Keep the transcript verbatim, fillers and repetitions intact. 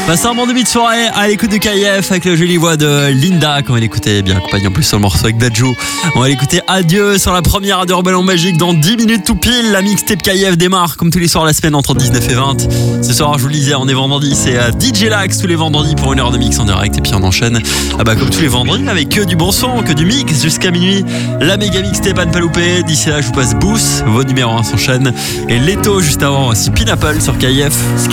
Passez un bon début de soirée à l'écoute de K F avec la jolie voix de Linda qu'on va l'écouter, bien accompagnée en plus sur le morceau avec Dadju. On va l'écouter Adieu sur la première radio Rebelle en Magique dans dix minutes tout pile. La mixtape K F démarre comme tous les soirs la semaine entre dix-neuf et vingt. Ce soir, je vous le disais, on est vendredi, c'est D J Lax tous les vendredis pour une heure de mix en direct et puis on enchaîne ah bah, comme tous les vendredis avec que du bon son, que du mix jusqu'à minuit. La méga mixtape à ne pas louper. D'ici là, je vous passe Boost, votre numéro un s'enchaîne et Leto juste avant aussi Pineapple sur K F.